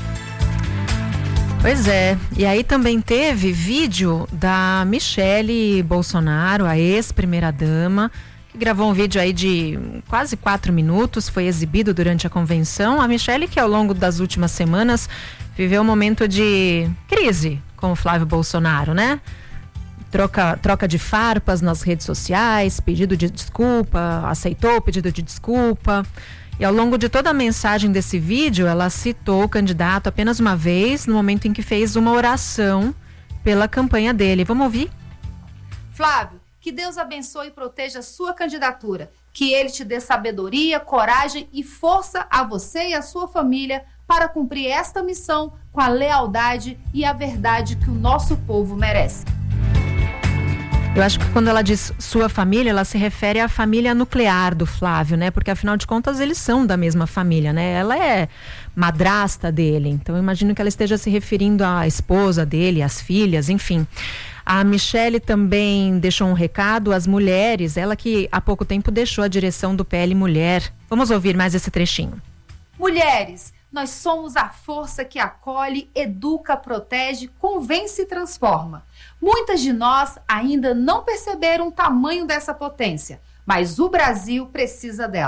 Pois é, e aí também teve vídeo da Michele Bolsonaro, a ex-primeira-dama, que gravou um vídeo aí de quase quatro minutos, foi exibido durante a convenção. A Michele, que ao longo das últimas semanas viveu um momento de crise com o Flávio Bolsonaro, né? Troca, troca de farpas nas redes sociais, pedido de desculpa, aceitou o pedido de desculpa. E ao longo de toda a mensagem desse vídeo, ela citou o candidato apenas uma vez, no momento em que fez uma oração pela campanha dele. Vamos ouvir? Flávio, que Deus abençoe e proteja a sua candidatura. Que Ele te dê sabedoria, coragem e força a você e a sua família para cumprir esta missão com a lealdade e a verdade que o nosso povo merece. Eu acho que quando ela diz sua família, ela se refere à família nuclear do Flávio, né? Porque afinal de contas eles são da mesma família, né? Ela é madrasta dele, então eu imagino que ela esteja se referindo à esposa dele, às filhas, enfim. A Michele também deixou um recado às mulheres, ela que há pouco tempo deixou a direção do P L Mulher. Vamos ouvir mais esse trechinho. Mulheres, nós somos a força que acolhe, educa, protege, convence e transforma. Muitas de nós ainda não perceberam o tamanho dessa potência, mas o Brasil precisa dela.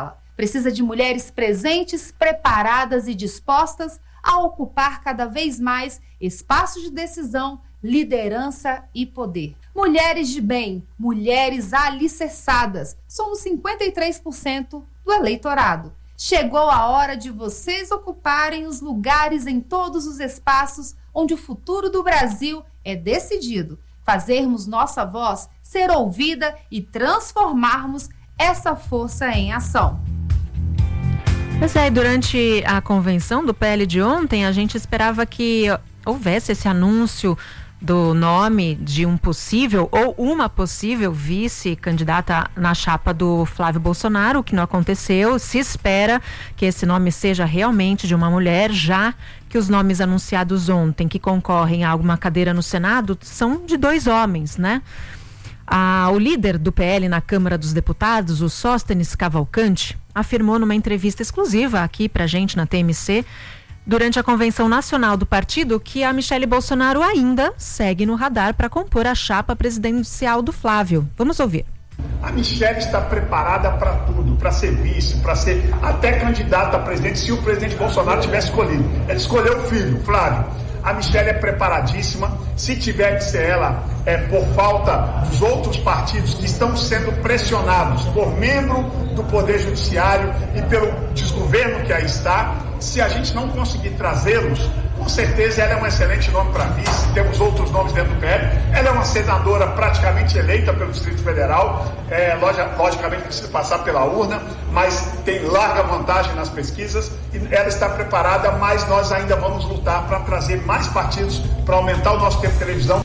Precisa de mulheres presentes, preparadas e dispostas a ocupar cada vez mais espaços de decisão, liderança e poder. Mulheres de bem, mulheres alicerçadas, somos cinquenta e três por cento do eleitorado. Chegou a hora de vocês ocuparem os lugares em todos os espaços onde o futuro do Brasil é decidido. Fazermos nossa voz ser ouvida e transformarmos essa força em ação. Pois é, durante a convenção do P L de ontem, a gente esperava que houvesse esse anúncio do nome de um possível ou uma possível vice-candidata na chapa do Flávio Bolsonaro, o que não aconteceu. Se espera que esse nome seja realmente de uma mulher, já que os nomes anunciados ontem que concorrem a alguma cadeira no Senado são de dois homens, né? Ah, o líder do P L na Câmara dos Deputados, o Sóstenes Cavalcante, afirmou numa entrevista exclusiva aqui pra gente na T M C, durante a convenção nacional do partido, que a Michele Bolsonaro ainda segue no radar para compor a chapa presidencial do Flávio. Vamos ouvir. A Michele está preparada para tudo, para ser vice, para ser até candidata a presidente, se o presidente Bolsonaro tivesse escolhido. Ele escolheu o filho, Flávio. A Michele é preparadíssima. Se tiver que ser ela, é por falta dos outros partidos que estão sendo pressionados por membro do Poder Judiciário e pelo desgoverno que aí está. Se a gente não conseguir trazê-los, com certeza ela é um excelente nome para vice. Temos outros nomes dentro do P L. Ela é uma senadora praticamente eleita pelo Distrito Federal. É, logicamente precisa passar pela urna, mas tem larga vantagem nas pesquisas. E ela está preparada, mas nós ainda vamos lutar para trazer mais partidos, para aumentar o nosso tempo de televisão.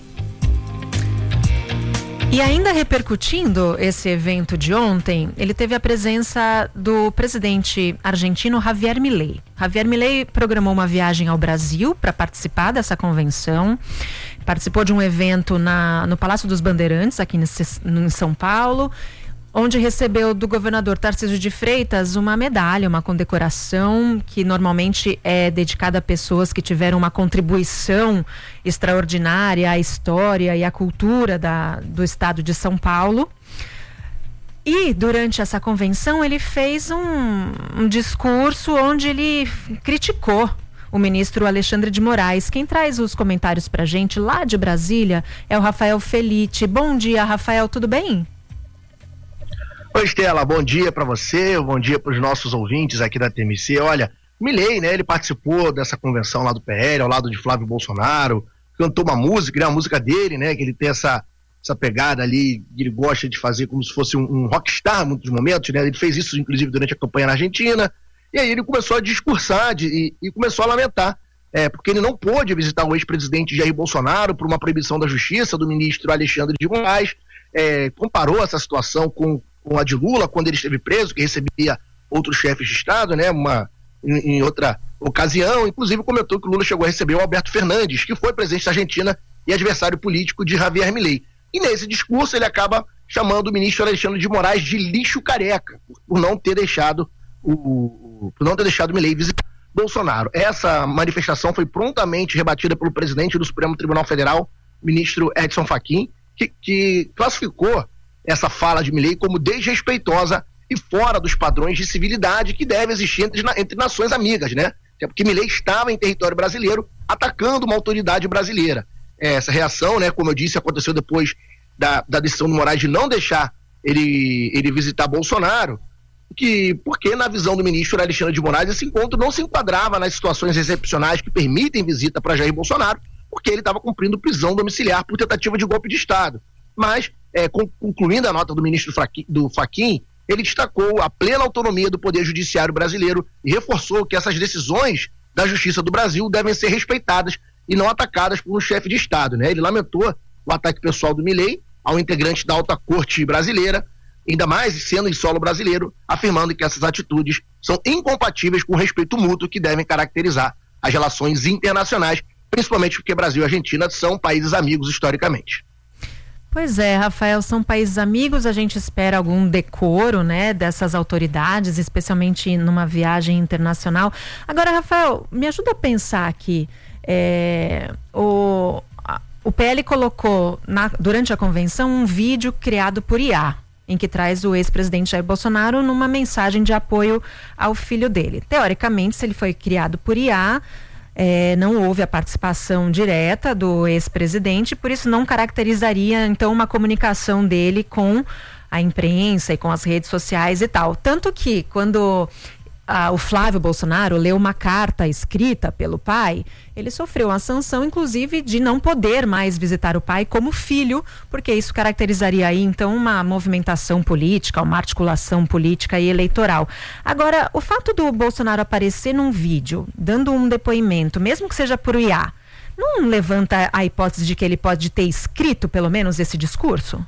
E ainda repercutindo esse evento de ontem, ele teve a presença do presidente argentino Javier Milei. Javier Milei programou uma viagem ao Brasil para participar dessa convenção. Participou de um evento na, no Palácio dos Bandeirantes, aqui em São Paulo, onde recebeu do governador Tarcísio de Freitas uma medalha, uma condecoração que normalmente é dedicada a pessoas que tiveram uma contribuição extraordinária à história e à cultura da, do estado de São Paulo. E durante essa convenção ele fez um, um discurso onde ele criticou o ministro Alexandre de Moraes. Quem traz os comentários pra gente lá de Brasília é o Rafael Felite. Bom dia, Rafael, tudo bem? Oi, Estela, bom dia para você, bom dia para os nossos ouvintes aqui da T M C. Olha, Milei, né, ele participou dessa convenção lá do P L, ao lado de Flávio Bolsonaro, cantou uma música, né, a música dele, né, que ele tem essa, essa pegada ali, que ele gosta de fazer como se fosse um, um rockstar em muitos momentos, né, ele fez isso inclusive durante a campanha na Argentina, e aí ele começou a discursar de, e, e começou a lamentar, é, porque ele não pôde visitar o ex-presidente Jair Bolsonaro por uma proibição da justiça do ministro Alexandre de Moraes, é, comparou essa situação com com a de Lula, quando ele esteve preso, que recebia outros chefes de Estado, né, uma, em, em outra ocasião, inclusive comentou que o Lula chegou a receber o Alberto Fernandes, que foi presidente da Argentina e adversário político de Javier Milei. E nesse discurso ele acaba chamando o ministro Alexandre de Moraes de lixo careca, por não ter deixado o, o por não ter deixado Milei visitar Bolsonaro. Essa manifestação foi prontamente rebatida pelo presidente do Supremo Tribunal Federal, ministro Edson Fachin, que, que classificou essa fala de Milei como desrespeitosa e fora dos padrões de civilidade que deve existir entre, entre nações amigas, né? Porque Milei estava em território brasileiro atacando uma autoridade brasileira. Essa reação, né, como eu disse, aconteceu depois da, da decisão do Moraes de não deixar ele, ele visitar Bolsonaro, que, porque na visão do ministro Alexandre de Moraes esse encontro não se enquadrava nas situações excepcionais que permitem visita para Jair Bolsonaro, porque ele estava cumprindo prisão domiciliar por tentativa de golpe de Estado. Mas, é, concluindo a nota do ministro do Fachin, ele destacou a plena autonomia do Poder Judiciário brasileiro e reforçou que essas decisões da Justiça do Brasil devem ser respeitadas e não atacadas por um chefe de Estado, né? Ele lamentou o ataque pessoal do Milei ao integrante da Alta Corte brasileira, ainda mais sendo em solo brasileiro, afirmando que essas atitudes são incompatíveis com o respeito mútuo que devem caracterizar as relações internacionais, principalmente porque Brasil e Argentina são países amigos historicamente. Pois é, Rafael, são países amigos, a gente espera algum decoro, né, dessas autoridades, especialmente numa viagem internacional. Agora, Rafael, me ajuda a pensar aqui, é, o, o P L colocou na, durante a convenção um vídeo criado por I A, em que traz o ex-presidente Jair Bolsonaro numa mensagem de apoio ao filho dele. Teoricamente, se ele foi criado por I A, é, não houve a participação direta do ex-presidente, por isso não caracterizaria, então, uma comunicação dele com a imprensa e com as redes sociais e tal. Tanto que, quando ah, o Flávio Bolsonaro leu uma carta escrita pelo pai, ele sofreu uma sanção, inclusive, de não poder mais visitar o pai como filho, porque isso caracterizaria aí, então, uma movimentação política, uma articulação política e eleitoral. Agora, o fato do Bolsonaro aparecer num vídeo, dando um depoimento, mesmo que seja por I A, não levanta a hipótese de que ele pode ter escrito, pelo menos, esse discurso?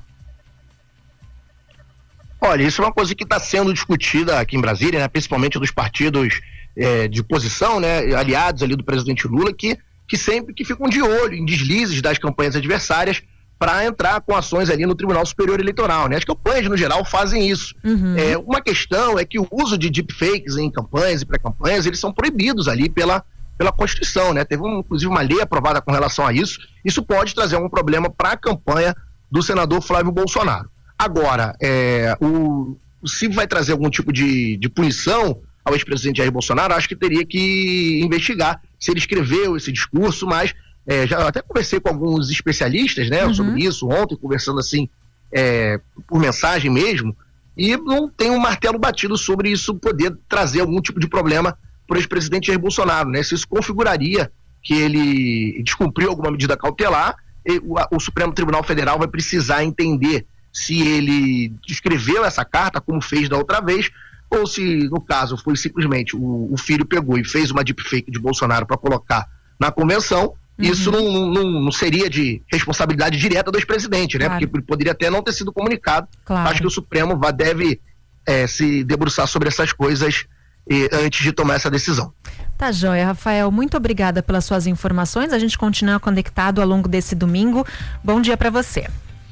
Olha, isso é uma coisa que está sendo discutida aqui em Brasília, né, principalmente dos partidos é, de oposição, né, aliados ali do presidente Lula, que, que sempre que ficam de olho em deslizes das campanhas adversárias para entrar com ações ali no Tribunal Superior Eleitoral, né? As campanhas, no geral, fazem isso. Uhum. É, uma questão é que o uso de deepfakes em campanhas e pré-campanhas, eles são proibidos ali pela, pela Constituição, né? Teve, um, inclusive, uma lei aprovada com relação a isso. Isso pode trazer um problema para a campanha do senador Flávio Bolsonaro. Agora, é, o, se vai trazer algum tipo de, de punição ao ex-presidente Jair Bolsonaro, acho que teria que investigar se ele escreveu esse discurso, mas é, já até conversei com alguns especialistas, né, uhum. sobre isso ontem, conversando assim, é, por mensagem mesmo, e não tem um martelo batido sobre isso poder trazer algum tipo de problema para o ex-presidente Jair Bolsonaro, né? Se isso configuraria que ele descumpriu alguma medida cautelar, e o, o Supremo Tribunal Federal vai precisar entender se ele escreveu essa carta, como fez da outra vez, ou se, no caso, foi simplesmente o, o filho pegou e fez uma deepfake de Bolsonaro para colocar na convenção. Uhum. Isso não, não, não seria de responsabilidade direta do ex-presidente, né? Claro. Porque ele poderia até não ter sido comunicado. Claro. Acho que o Supremo vai, deve é, se debruçar sobre essas coisas eh, antes de tomar essa decisão. Tá joia, Rafael. Muito obrigada pelas suas informações. A gente continua conectado ao longo desse domingo. Bom dia para você.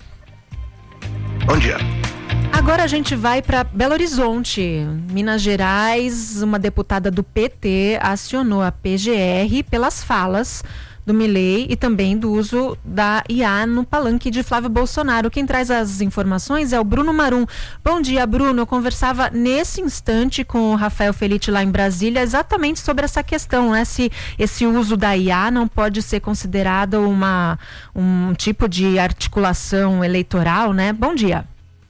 Bom dia. Agora a gente vai para Belo Horizonte, Minas Gerais. Uma deputada do P T acionou a P G R pelas falas do Milei e também do uso da I A no palanque de Flávio Bolsonaro. Quem traz as informações é o Bruno Marum. Bom dia, Bruno. Eu conversava nesse instante com o Rafael Felite lá em Brasília exatamente sobre essa questão, né? Se esse uso da I A não pode ser considerado uma, um tipo de articulação eleitoral, né? Bom dia.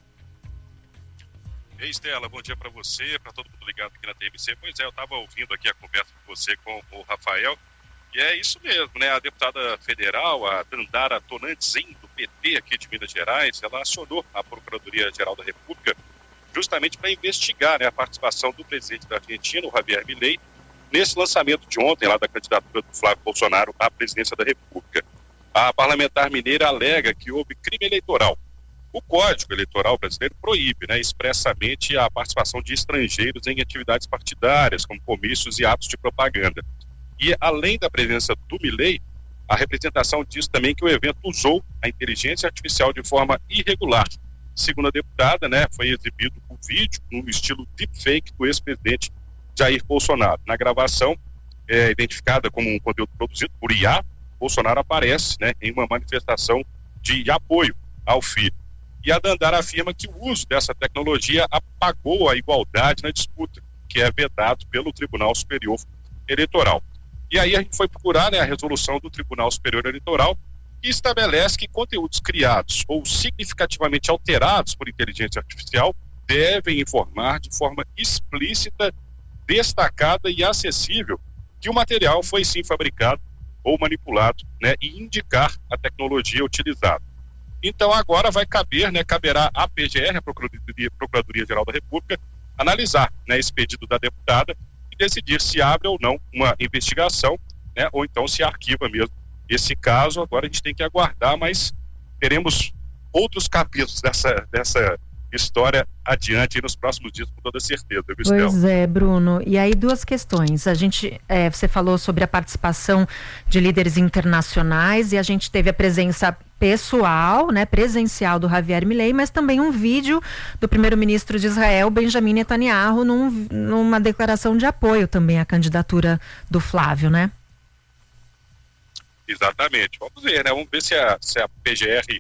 Ei, Estela, bom dia para você, para todo mundo ligado aqui na T M C. Pois é, eu estava ouvindo aqui a conversa com você, com o Rafael. E é isso mesmo, né? A deputada federal, a Dandara Tonantzin, do P T aqui de Minas Gerais, ela acionou a Procuradoria-Geral da República justamente para investigar, né, a participação do presidente da Argentina, o Javier Milei, nesse lançamento de ontem lá da candidatura do Flávio Bolsonaro à presidência da República. A parlamentar mineira alega que houve crime eleitoral. O Código Eleitoral brasileiro proíbe, né, expressamente a participação de estrangeiros em atividades partidárias, como comícios e atos de propaganda. E, além da presença do Milei, a representação diz também que o evento usou a inteligência artificial de forma irregular. Segundo a deputada, né, foi exibido o vídeo no estilo deepfake do ex-presidente Jair Bolsonaro. Na gravação, é, identificada como um conteúdo produzido por I A, Bolsonaro aparece, né, em uma manifestação de apoio ao filho. E a Dandara afirma que o uso dessa tecnologia apagou a igualdade na disputa, que é vedado pelo Tribunal Superior Eleitoral. E aí a gente foi procurar, né, a resolução do Tribunal Superior Eleitoral, que estabelece que conteúdos criados ou significativamente alterados por inteligência artificial devem informar de forma explícita, destacada e acessível que o material foi sim fabricado ou manipulado, né, e indicar a tecnologia utilizada. Então agora vai caber, né, caberá à P G R, a Procuradoria, Procuradoria-Geral da República, analisar, né, esse pedido da deputada decidir se abre ou não uma investigação, né, ou então se arquiva mesmo esse caso. Agora a gente tem que aguardar, mas teremos outros capítulos dessa, dessa história adiante nos próximos dias, com toda certeza. Viu, pois Estel? é, Bruno. E aí duas questões. A gente, é, você falou sobre a participação de líderes internacionais e a gente teve a presença pessoal, né, presencial do Javier Milei, mas também um vídeo do primeiro-ministro de Israel, Benjamin Netanyahu, num, numa declaração de apoio também à candidatura do Flávio, né? Exatamente. Vamos ver, né? Vamos ver se a, se a P G R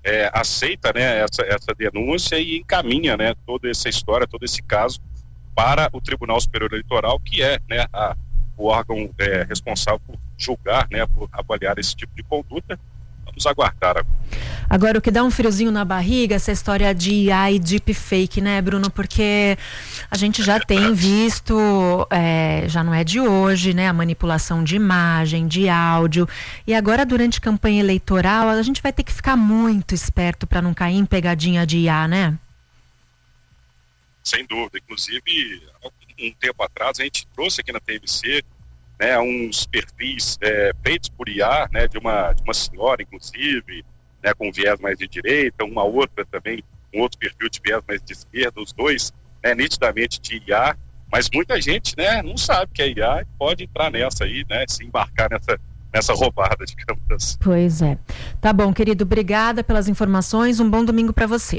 é, aceita, né, essa, essa denúncia e encaminha, né, toda essa história, todo esse caso para o Tribunal Superior Eleitoral, que é, né, a, o órgão é, responsável por julgar, né, por avaliar esse tipo de conduta. Vamos aguardar. Agora, o que dá um friozinho na barriga, essa história de I A e deepfake, né, Bruno? Porque a gente já tem visto, é, já não é de hoje, né, a manipulação de imagem, de áudio. E agora, durante campanha eleitoral, a gente vai ter que ficar muito esperto para não cair em pegadinha de I A, né? Sem dúvida. Inclusive, um tempo atrás, a gente trouxe aqui na T M C, né, uns perfis é, feitos por I A, né, de uma, de uma senhora, inclusive, né, com viés mais de direita, uma outra também, um outro perfil de viés mais de esquerda, os dois, né, nitidamente de I A, mas muita gente, né, não sabe que é I A e pode entrar nessa aí, né, se embarcar nessa, nessa roubada, digamos assim. Pois é. Tá bom, querido, obrigada pelas informações, um bom domingo para você.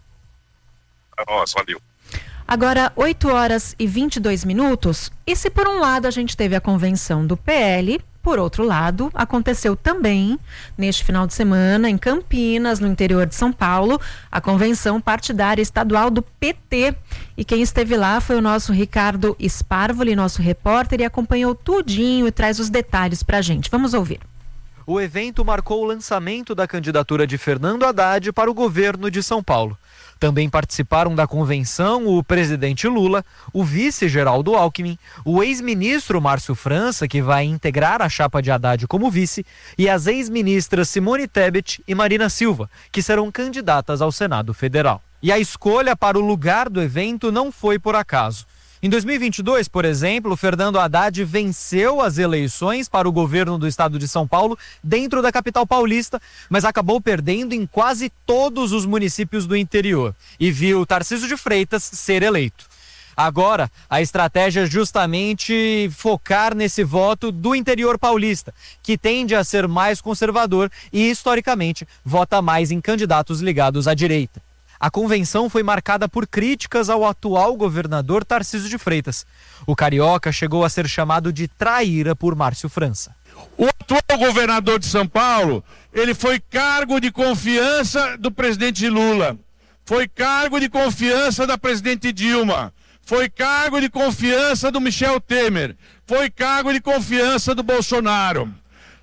Pra nós, valeu. Agora, oito horas e vinte e dois minutos, e se por um lado a gente teve a convenção do P L, por outro lado, aconteceu também, neste final de semana, em Campinas, no interior de São Paulo, a convenção partidária estadual do P T. E quem esteve lá foi o nosso Ricardo Sparvoli, nosso repórter, e acompanhou tudinho e traz os detalhes pra gente. Vamos ouvir. O evento marcou o lançamento da candidatura de Fernando Haddad para o governo de São Paulo. Também participaram da convenção o presidente Lula, o vice Geraldo Alckmin, o ex-ministro Márcio França, que vai integrar a chapa de Haddad como vice, e as ex-ministras Simone Tebet e Marina Silva, que serão candidatas ao Senado Federal. E a escolha para o lugar do evento não foi por acaso. Em dois mil e vinte e dois, por exemplo, Fernando Haddad venceu as eleições para o governo do estado de São Paulo dentro da capital paulista, mas acabou perdendo em quase todos os municípios do interior e viu Tarcísio de Freitas ser eleito. Agora, a estratégia é justamente focar nesse voto do interior paulista, que tende a ser mais conservador e, historicamente, vota mais em candidatos ligados à direita. A convenção foi marcada por críticas ao atual governador Tarcísio de Freitas. O carioca chegou a ser chamado de traíra por Márcio França. O atual governador de São Paulo, ele foi cargo de confiança do presidente Lula, foi cargo de confiança da presidente Dilma, foi cargo de confiança do Michel Temer, foi cargo de confiança do Bolsonaro.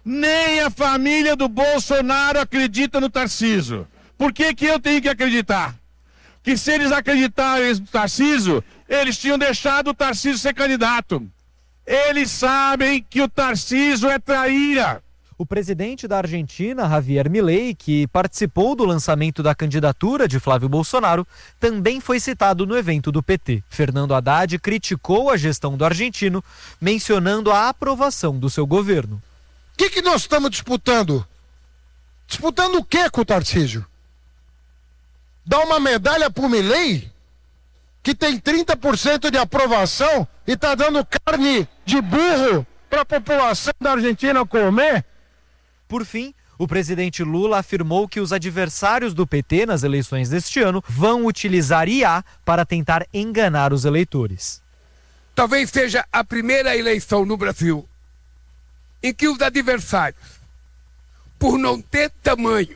Nem a família do Bolsonaro acredita no Tarcísio. Por que que eu tenho que acreditar? Que se eles acreditarem no Tarcísio, eles tinham deixado o Tarcísio ser candidato. Eles sabem que o Tarcísio é traíra. O presidente da Argentina, Javier Milei, que participou do lançamento da candidatura de Flávio Bolsonaro, também foi citado no evento do P T. Fernando Haddad criticou a gestão do argentino, mencionando a aprovação do seu governo. O que que nós estamos disputando? Disputando o que com o Tarcísio? Dá uma medalha pro Milei, que tem trinta por cento de aprovação e tá dando carne de burro para a população da Argentina comer? Por fim, o presidente Lula afirmou que os adversários do P T nas eleições deste ano vão utilizar I A para tentar enganar os eleitores. Talvez seja a primeira eleição no Brasil em que os adversários, por não ter tamanho,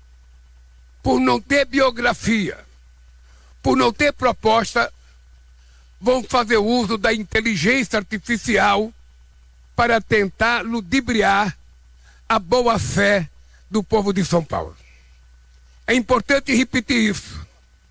por não ter biografia, por não ter proposta, vão fazer uso da inteligência artificial para tentar ludibriar a boa-fé do povo de São Paulo. É importante repetir isso.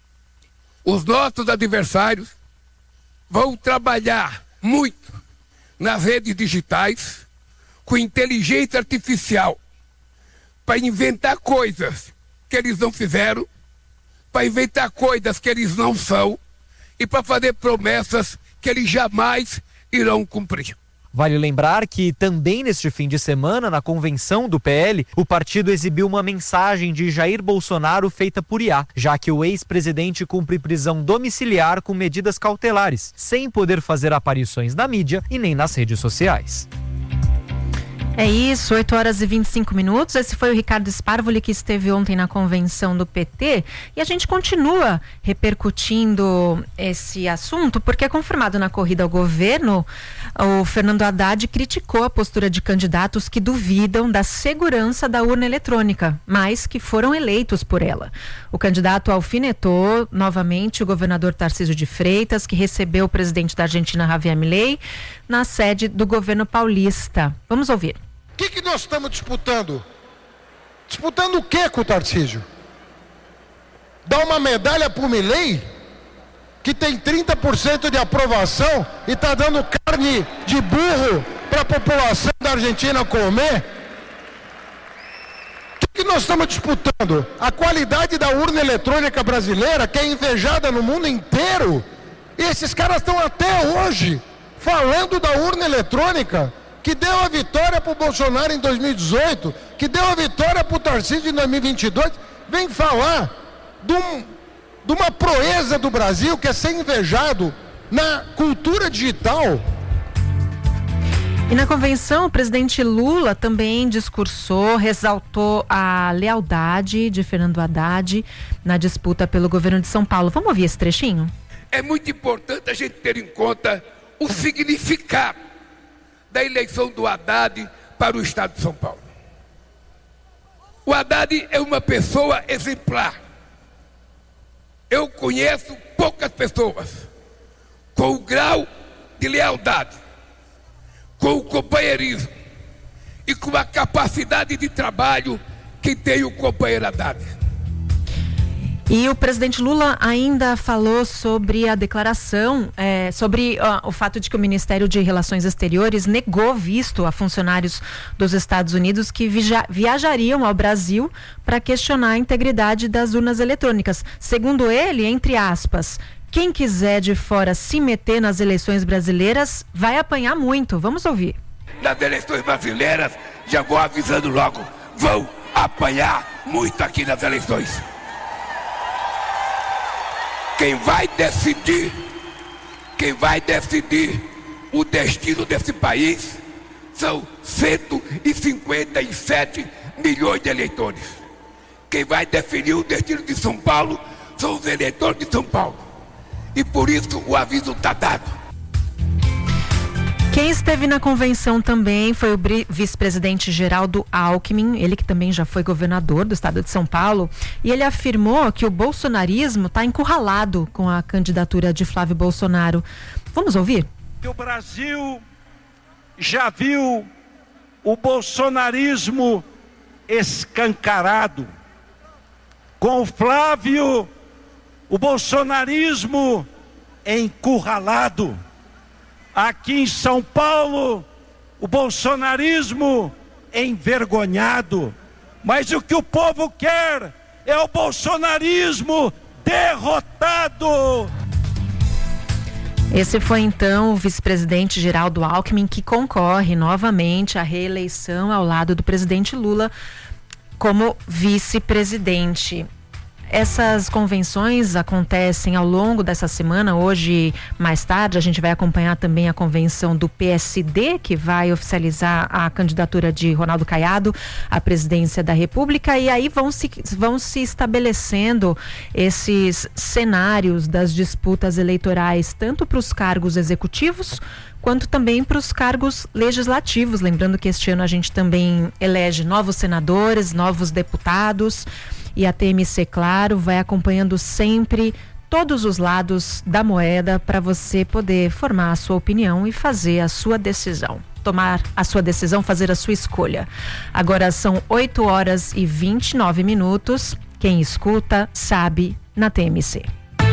Os nossos adversários vão trabalhar muito nas redes digitais com inteligência artificial para inventar coisas que eles não fizeram, para inventar coisas que eles não são e para fazer promessas que eles jamais irão cumprir. Vale lembrar que também neste fim de semana, na convenção do P L, o partido exibiu uma mensagem de Jair Bolsonaro feita por I A, já que o ex-presidente cumpre prisão domiciliar com medidas cautelares, sem poder fazer aparições na mídia e nem nas redes sociais. É isso, oito horas e vinte e cinco minutos. Esse foi o Ricardo Sparvoli, que esteve ontem na convenção do P T, e a gente continua repercutindo esse assunto porque é confirmado na corrida ao governo. O Fernando Haddad criticou a postura de candidatos que duvidam da segurança da urna eletrônica, mas que foram eleitos por ela. O candidato alfinetou novamente o governador Tarcísio de Freitas, que recebeu o presidente da Argentina, Javier Milei, na sede do governo paulista. Vamos ouvir. O que, que nós estamos disputando? Disputando o que com o Tarcísio? Dar uma medalha para o Milei, que tem trinta por cento de aprovação e está dando carne de burro para a população da Argentina comer? O que, que nós estamos disputando? A qualidade da urna eletrônica brasileira, que é invejada no mundo inteiro. E esses caras estão até hoje falando da urna eletrônica, que deu a vitória para o Bolsonaro em dois mil e dezoito, que deu a vitória para o Tarcísio em dois mil e vinte e dois, vem falar de, um, de uma proeza do Brasil que é ser invejado na cultura digital. E na convenção, o presidente Lula também discursou, ressaltou a lealdade de Fernando Haddad na disputa pelo governo de São Paulo. Vamos ouvir esse trechinho? É muito importante a gente ter em conta o significado da eleição do Haddad para o estado de São Paulo. O Haddad é uma pessoa exemplar. Eu conheço poucas pessoas com o grau de lealdade, com o companheirismo e com a capacidade de trabalho que tem o companheiro Haddad. E o presidente Lula ainda falou sobre a declaração, é, sobre ó, o fato de que o Ministério de Relações Exteriores negou visto a funcionários dos Estados Unidos que via, viajariam ao Brasil para questionar a integridade das urnas eletrônicas. Segundo ele, entre aspas, quem quiser de fora se meter nas eleições brasileiras vai apanhar muito. Vamos ouvir. Nas eleições brasileiras, já vou avisando logo, vão apanhar muito aqui nas eleições. Quem vai decidir, quem vai decidir o destino desse país são cento e cinquenta e sete milhões de eleitores. Quem vai definir o destino de São Paulo são os eleitores de São Paulo. E por isso o aviso está dado. Quem esteve na convenção também foi o vice-presidente Geraldo Alckmin, ele que também já foi governador do estado de São Paulo, e ele afirmou que o bolsonarismo está encurralado com a candidatura de Flávio Bolsonaro. Vamos ouvir? O Brasil já viu o bolsonarismo escancarado. Com o Flávio, o bolsonarismo encurralado. Aqui em São Paulo, o bolsonarismo envergonhado. Mas o que o povo quer é o bolsonarismo derrotado. Esse foi então o vice-presidente Geraldo Alckmin, que concorre novamente à reeleição ao lado do presidente Lula como vice-presidente. Essas convenções acontecem ao longo dessa semana. Hoje, mais tarde, a gente vai acompanhar também a convenção do P S D, que vai oficializar a candidatura de Ronaldo Caiado à presidência da República, e aí vão se, vão se estabelecendo esses cenários das disputas eleitorais, tanto para os cargos executivos quanto também para os cargos legislativos. Lembrando que este ano a gente também elege novos senadores, novos deputados. E a T M C, claro, vai acompanhando sempre todos os lados da moeda para você poder formar a sua opinião e fazer a sua decisão. Tomar a sua decisão, fazer a sua escolha. Agora são oito horas e vinte e nove minutos. Quem escuta, sabe, na T M C.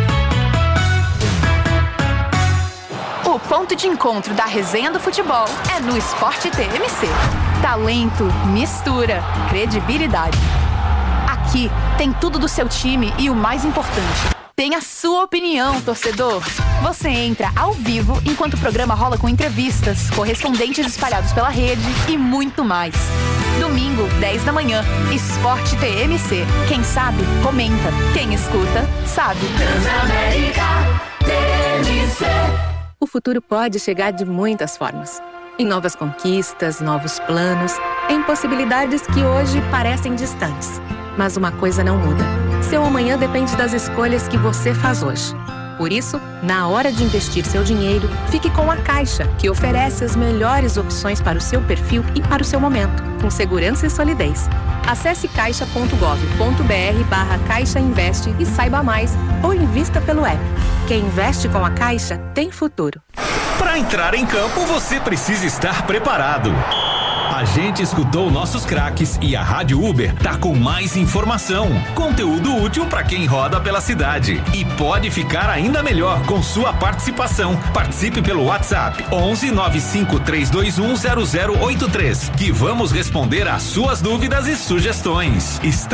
O ponto de encontro da resenha do futebol é no Esporte T M C. Talento, mistura, credibilidade. Aqui tem tudo do seu time e o mais importante, tem a sua opinião, torcedor. Você entra ao vivo enquanto o programa rola com entrevistas, correspondentes espalhados pela rede e muito mais. Domingo, dez da manhã, Esporte T M C. Quem sabe, comenta. Quem escuta, sabe. O futuro pode chegar de muitas formas. em novas conquistas, novos planos, em possibilidades que hoje parecem distantes. Mas uma coisa não muda. Seu amanhã depende das escolhas que você faz hoje. Por isso, na hora de investir seu dinheiro, fique com a Caixa, que oferece as melhores opções para o seu perfil e para o seu momento, com segurança e solidez. Acesse caixa ponto gov ponto br barra Caixa Investe e saiba mais, ou invista pelo app. Quem investe com a Caixa tem futuro. Para entrar em campo, você precisa estar preparado. A gente escutou nossos craques e a Rádio Uber tá com mais informação, conteúdo útil para quem roda pela cidade e pode ficar ainda melhor com sua participação. Participe pelo WhatsApp onze nove cinco três dois um zero zero oito três, que vamos responder às suas dúvidas e sugestões. Estamos